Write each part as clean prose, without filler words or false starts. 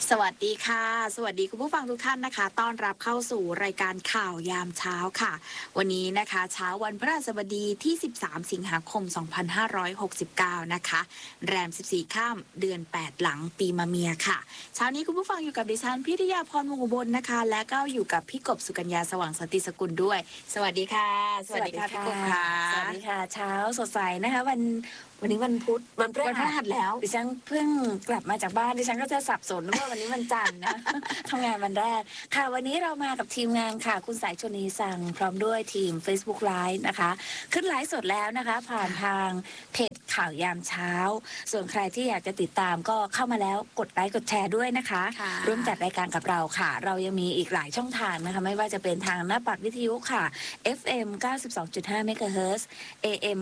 สวัสดีค่ะสวัสดีคุณผู้ฟังทุกท่านนะคะต้อนรับเข้าสู่รายการข่าวยามเช้าค่ะวันนี้นะคะเช้าวันพฤหัสบดีที่13สิงหาคม2569นะคะแรม14ค่ำเดือน8หลังปีมะเมียค่ะเช้านี้คุณผู้ฟังอยู่กับดิฉันพิทยาพรวงศ์อุบลนะคะและก็อยู่กับพี่กบสุกัญญาสว่างสันติสกุลด้วยสวัสดีค่ะสวัสดีค่ะพี่กบค่ะสวัสดีค่ะเช้าสดใสนะคะวันนี้วันพุธวันพฤหัสแล้วดิฉันเพิ่งกลับมาจากบ้านดิฉันก็จะสับสนว่าวันนี้วันจันทร์นะ ทำงานวันแรกค่ะวันนี้เรามากับทีมงานค่ะคุณสายชนีสั่งพร้อมด้วยทีม Facebook Live นะคะขึ้นไลฟ์สดแล้วนะคะผ่านทางเพจข่าวยามเช้าส่วนใครที่อยากจะติดตามก็เข้ามาแล้วกดไลค์กดแชร์ด้วยนะคะร่วมจัดรายการกับเราค่ะเรายังมีอีกหลายช่องทางนะคะไม่ว่าจะเป็นทางหน้าปัดวิทยุค่ะ FM 92.5 เมกะเฮิรตซ์ AM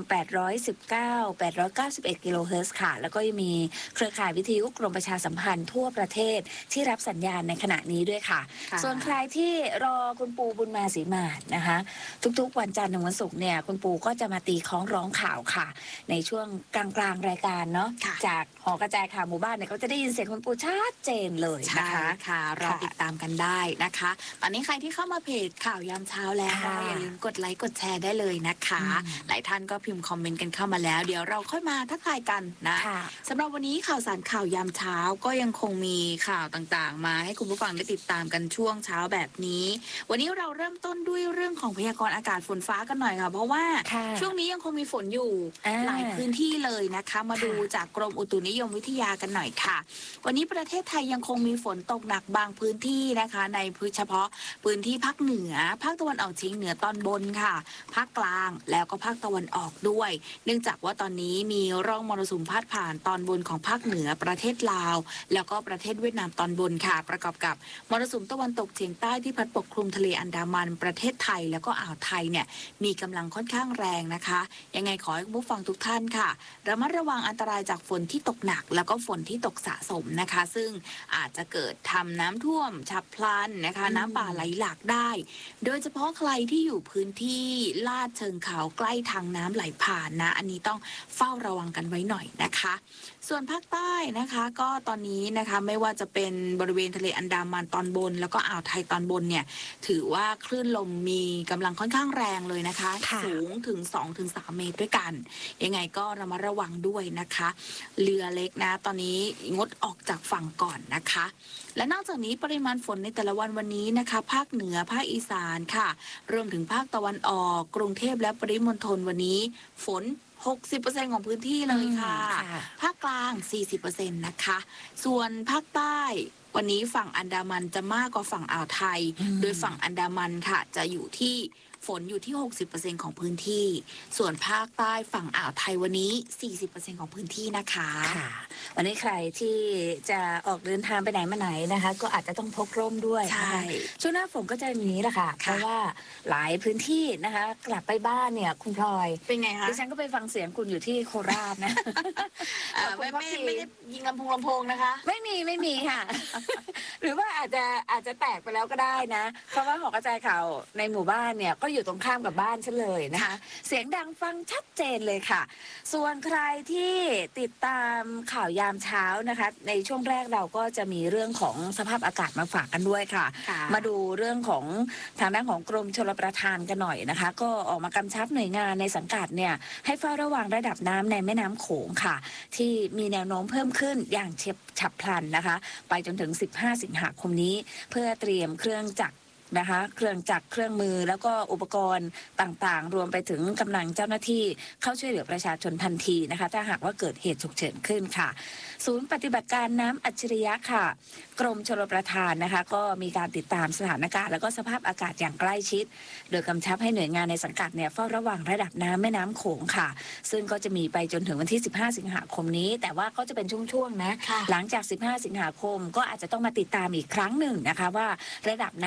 819 891 กิโลเฮิรตซ์ค่ะแล้วก็ยังมีเครือข่ายวิทยุกรมประชาสัมพันธ์ทั่วประเทศที่รับสัญญาณในขณะนี้ด้วยค่ะส่วนใครที่รอคุณปูบุญมาศรีมาศนะคะทุกๆวันจันทร์ถึงวันศุกร์เนี่ยคุณปูก็จะมาตีคล้องร้องข่าวค่ะในช่วงกลางรายการเนาะจากหอกระจายข่าวหมู่บ้านเนี่ยก็จะได้ยินเสียงคุณปูชัดเจนเลยนะคะค่ะรอติดตามกันได้นะคะตอนนี้ใครที่เข้ามาเพจข่าวยามเช้าแล้วอย่าลืมกดไลค์กดแชร์ได้เลยนะคะหลายท่านก็พิมพ์คอมเมนต์กันเข้ามาแล้วเดี๋ยวเราค่อยมาทักทายกันนะสำหรับวันนี้ข่าวสารข่าวยามเช้าก็ยังคงมีข่าวต่างๆมาให้คุณผู้ฟังได้ติดตามกันช่วงเช้าแบบนี้วันนี้เราเริ่มต้นด้วยเรื่องของพยากรณ์อากาศฝนฟ้ากันหน่อยค่ะเพราะว่าช่วงนี้ยังคงมีฝนอยู่หลายพื้นที่เลยนะคะมาดูจากกรมอุตุนิยมวิทยากันหน่อยค่ะวันนี้ประเทศไทยยังคงมีฝนตกหนักบางพื้นที่นะคะในเฉพาะพื้นที่ภาคเหนือภาคตะวันออกเฉียงเหนือตอนบนค่ะภาคกลางแล้วก็ภาคตะวันออกด้วยเนื่องจากว่าตอนนี้มีร่องมรสุมพาดผ่านตอนบนของภาคเหนือประเทศลาวแล้วก็ประเทศเวียดนามตอนบนค่ะประกอบกับมรสุมตะวันตกเฉียงใต้ที่พัดปกคลุมทะเลอันดามันประเทศไทยแล้วก็อ่าวไทยเนี่ยมีกำลังค่อนข้างแรงนะคะยังไงขอให้ผู้ฟังทุกท่านค่ะระมัดระวังอันตรายจากฝนที่ตกหนักแล้วก็ฝนที่ตกสะสมนะคะซึ่งอาจจะเกิดทำน้ำท่วมฉับพลันนะคะน้ำป่าไหลหลากได้โดยเฉพาะใครที่อยู่พื้นที่ลาดเชิงเขาใกล้ทางน้ำไหลผ่านนะอันนี้ต้องเฝ้าระวังกันไว้หน่อยนะคะส่วนภาคใต้นะคะก็ตอนนี้นะคะไม่ว่าจะเป็นบริเวณทะเลอันดามันตอนบนแล้วก็อ่าวไทยตอนบนเนี่ยถือว่าคลื่นลมมีกำลังค่อนข้างแรงเลยนะคะสูงถึง 2-3 เมตรด้วยกันยังไงก็ระมัดระวังด้วยนะคะเรือเล็กนะตอนนี้งดออกจากฝั่งก่อนนะคะและนอกจากนี้ปริมาณฝนในแต่ละวันนี้นะคะภาคเหนือภาคอีสานค่ะรวมถึงภาคตะวันออกกรุงเทพและปริมณฑลวันนี้ฝน60% ของพื้นที่เลยค่ะภาคกลาง 40% นะคะส่วนภาคใต้วันนี้ฝั่งอันดามันจะมากกว่าฝั่งอ่าวไทยโดยฝั่งอันดามันค่ะจะอยู่ที่ฝนอยู่ที่ 60% ของพื้นที่ส่วนภาคใต้ฝั่งอ่าวไทยวันนี้ 40% ของพื้นที่นะคะค่ะวันนี้ใครที่จะออกเดินทางไปไหนมาไหนนะคะก็อาจจะต้องพกร่มด้วยใช่ช่วงหน้าฝนก็จะมีนี้แหละค่ะเพราะว่าหลายพื้นที่นะคะกลับไปบ้านเนี่ยคุณพลอยเป็นไงคะดิฉันก็ไปฟังเสียงคุณอยู่ที่โคราชนะไม่ได้ยิงลำโพงนะคะไม่มีค่ะ หรือว่าอาจจะแตกไปแล้วก็ได้นะเพราะว่าหอกระจายข่าวในหมู่บ้านเนี่ยก็อยู่ตรงข้ามกับบ้านฉันเลยนะคะเสียงดังฟังชัดเจนเลยค่ะส่วนใครที่ติดตามข่าวยามเช้านะคะในช่วงแรกเราก็จะมีเรื่องของสภาพอากาศมาฝากกันด้วยค่ะมาดูเรื่องของทางด้านของกรมชลประทานกันหน่อยนะคะก็ออกมากำชับหน่วยงานในสังกัดเนี่ยให้เฝ้าระวังระดับน้ำในแม่น้ำโขงค่ะที่มีแนวโน้มเพิ่มขึ้นอย่างฉับพลันนะคะไปจนถึง15สิงหาคมนี้เพื่อเตรียมเครื่องจักรนะคะเครื่องจักรเครื่องมือแล้วก็อุปกรณ์ต่างๆรวมไปถึงกำลังเจ้าหน้าที่เข้าช่วยเหลือประชาชนทันทีนะคะถ้าหากว่าเกิดเหตุฉุกเฉินขึ้นค่ะศูนย์ปฏิบัติการน้ำอัจฉริยะค่ะกรมชลประทานนะคะก็มีการติดตามสถานการณ์แล้วก็สภาพอากาศอย่างใกล้ชิดโดยกำชับให้หน่วยงานในสังกัดเนี่ยเฝ้าระวังระดับน้ำแม่น้ำโขงค่ะซึ่งก็จะมีไปจนถึงวันที่15สิงหาคมนี้แต่ว่าก็จะเป็นช่วงๆนะหลังจาก15สิงหาคมก็อาจจะต้องมาติดตามอีกครั้งหนึ่งนะคะว่าระดับน้ำในแต่ละ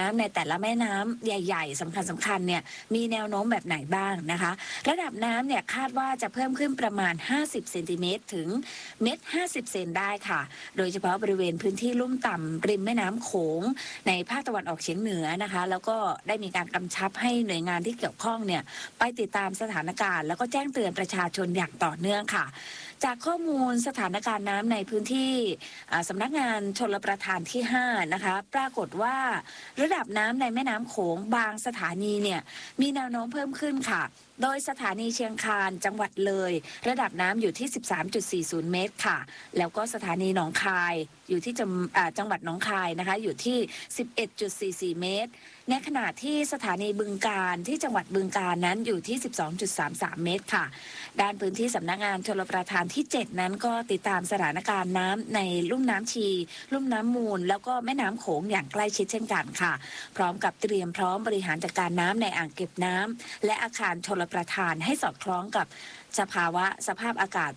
ละแม่น้ำใหญ่ๆสำคัญเนี่ยมีแนวโน้มแบบไหนบ้างนะคะ ระดับน้ำเนี่ยคาดว่าจะเพิ่มขึ้นประมาณ50เซนติเมตรถึง1.50 เซนได้ค่ะโดยเฉพาะบริเวณพื้นที่ลุ่มต่ำริมแม่น้ำโขงในภาคตะวันออกเฉียงเหนือนะคะแล้วก็ได้มีการกำชับให้หน่วยงานที่เกี่ยวข้องเนี่ยไปติดตามสถานการณ์แล้วก็แจ้งเตือนประชาชนอย่างต่อเนื่องค่ะจากข้อมูลสถานการณ์น้ำในพื้นที่สำนักงานชลประทานที่5นะคะปรากฏว่าระดับน้ำในแม่น้ำโขงบางสถานีเนี่ยมีแนวโน้มเพิ่มขึ้นค่ะโดยสถานีเชียงคานจังหวัดเลยระดับน้ำอยู่ที่ 13.40 เมตรค่ะแล้วก็สถานีหนองคายอยู่ที่จังหวัดหนองคายนะคะอยู่ที่ 11.44 เมตรในขณะที่สถานีบึงกาฬที่จังหวัดบึงกาฬนั้นอยู่ที่ 12.33 เมตรค่ะด้านพื้นที่สำนักงานชลประทานที่ 7 นั้นก็ติดตามสถานการณ์น้ำในลุ่มน้ำชีลุ่มน้ำมูลแล้วก็แม่น้ำโขงอย่างใกล้ชิดเช่นกันค่ะพร้อมกับเตรียมพร้อมบริหารจัดการน้ำในอ่างเก็บน้ำและอาคารชลประทานให้สอดคล้องกับสภาพอากาศ